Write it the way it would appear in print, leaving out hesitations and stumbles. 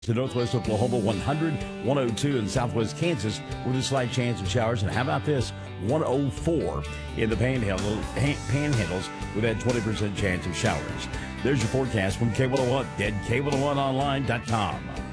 To northwest Oklahoma, 100, 102 in southwest Kansas with a slight chance of showers. And how about this? 104 in the panhandles with that 20% chance of showers. There's your forecast from K101 at K101online.com.